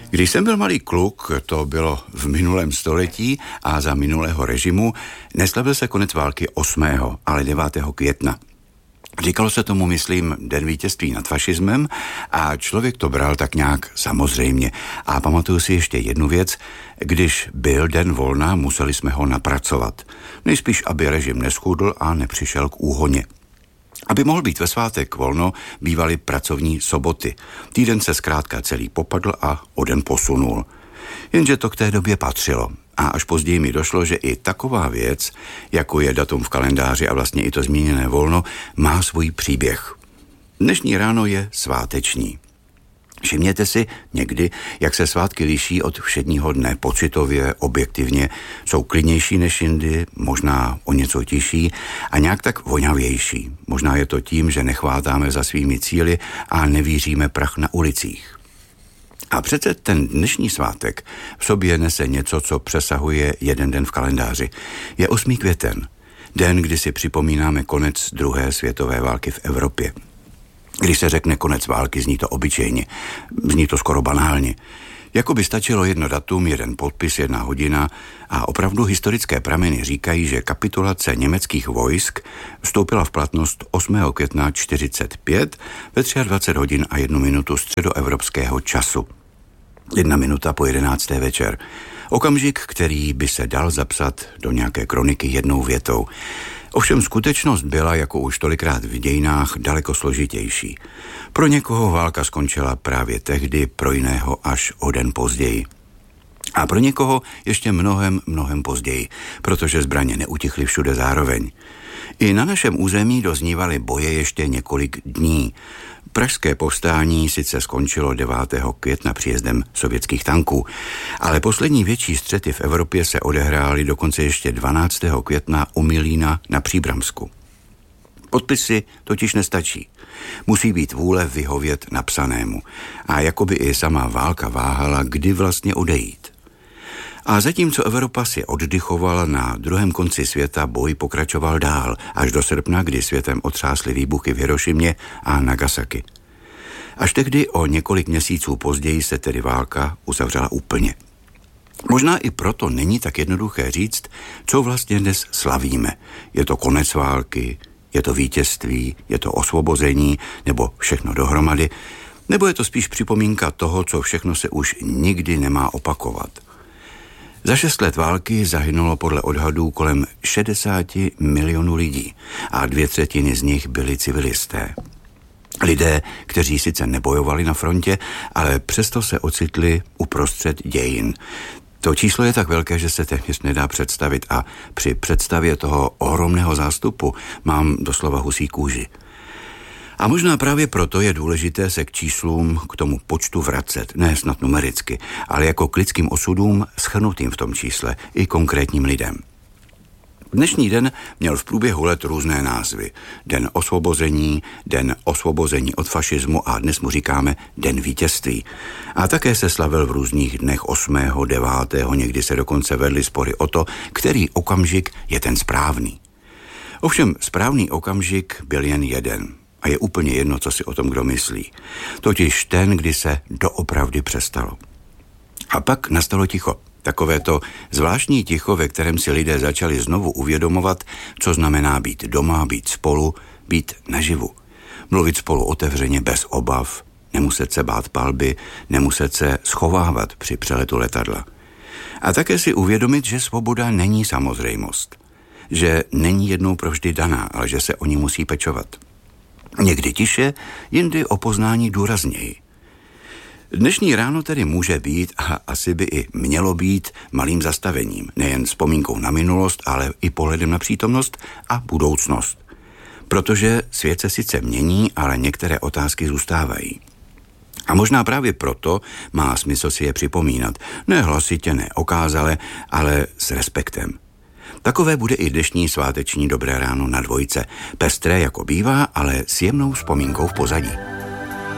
Když jsem byl malý kluk, to bylo v minulém století a za minulého režimu, neslavil se konec války 8., ale 9. května. Říkalo se tomu, myslím, Den vítězství nad fašismem a člověk to bral tak nějak samozřejmě. A pamatuju si ještě jednu věc, když byl den volna, museli jsme ho napracovat. Nejspíš, aby režim neschudl a nepřišel k úhoně. Aby mohl být ve svátek volno, bývaly pracovní soboty. Týden se zkrátka celý popadl a o den posunul. Jenže to k té době patřilo. A až později mi došlo, že i taková věc, jako je datum v kalendáři a vlastně i to zmíněné volno, má svůj příběh. Dnešní ráno je sváteční. Všimněte si někdy, jak se svátky liší od všedního dne pocitově, objektivně, jsou klidnější než jindy, možná o něco tiší a nějak tak voňavější. Možná je to tím, že nechvátáme za svými cíli a nevíříme prach na ulicích. A přece ten dnešní svátek v sobě nese něco, co přesahuje jeden den v kalendáři. Je 8. květen, den, kdy si připomínáme konec druhé světové války v Evropě. Když se řekne konec války, zní to obyčejně, zní to skoro banálně. Jako by stačilo jedno datum, jeden podpis, 1 hodina a opravdu historické prameny říkají, že kapitulace německých vojsk vstoupila v platnost 8. května 1945 ve 23 hodin a 1 minutu středoevropského času. 1 minuta po 11. večer. Okamžik, který by se dal zapsat do nějaké kroniky jednou větou. Ovšem skutečnost byla, jako už tolikrát v dějinách, daleko složitější. Pro někoho válka skončila právě tehdy, pro jiného až o den později. A pro někoho ještě mnohem později, protože zbraně neutichly všude zároveň. I na našem území doznívaly boje ještě několik dní. Pražské povstání sice skončilo 9. května příjezdem sovětských tanků, ale poslední větší střety v Evropě se odehrály dokonce ještě 12. května u Milína na Příbramsku. Podpisy totiž nestačí. Musí být vůle vyhovět napsanému. A jakoby i sama válka váhala, kdy vlastně odejít. A zatímco Evropa si oddychovala, na druhém konci světa boj pokračoval dál, až do srpna, kdy světem otřásly výbuchy v Hirošimě a Nagasaki. Až tehdy o několik měsíců později se tedy válka uzavřela úplně. Možná i proto není tak jednoduché říct, co vlastně dnes slavíme. Je to konec války, je to vítězství, je to osvobození, nebo všechno dohromady, nebo je to spíš připomínka toho, co všechno se už nikdy nemá opakovat. Za 6 let války zahynulo podle odhadů kolem 60 milionů lidí a 2/3 z nich byli civilisté. Lidé, kteří sice nebojovali na frontě, ale přesto se ocitli uprostřed dějin. To číslo je tak velké, že se téměř nedá představit a při představě toho ohromného zástupu mám doslova husí kůži. A možná právě proto je důležité se k číslům, k tomu počtu vracet, ne snad numericky, ale jako k lidským osudům shrnutým v tom čísle i konkrétním lidem. Dnešní den měl v průběhu let různé názvy. Den osvobození od fašismu a dnes mu říkáme Den vítězství. A také se slavil v různých dnech 8., 9., někdy se dokonce vedly spory o to, který okamžik je ten správný. Ovšem správný okamžik byl jen jeden. A je úplně jedno, co si o tom kdo myslí. Totiž ten, kdy se doopravdy přestalo. A pak nastalo ticho. Takové to zvláštní ticho, ve kterém si lidé začali znovu uvědomovat, co znamená být doma, být spolu, být naživu. Mluvit spolu otevřeně bez obav, nemuset se bát palby, nemuset se schovávat při přeletu letadla. A také si uvědomit, že svoboda není samozřejmost. Že není jednou provždy daná, ale že se o ní musí pečovat. Někdy tiše, jindy o poznání důrazněji. Dnešní ráno tedy může být a asi by i mělo být malým zastavením, nejen vzpomínkou na minulost, ale i pohledem na přítomnost a budoucnost. Protože svět se sice mění, ale některé otázky zůstávají. A možná právě proto má smysl si je připomínat, ne hlasitě, ne okázale, ale s respektem. Takové bude i dnešní sváteční Dobré ráno na Dvojce. Pestré jako bývá, ale s jemnou vzpomínkou v pozadí.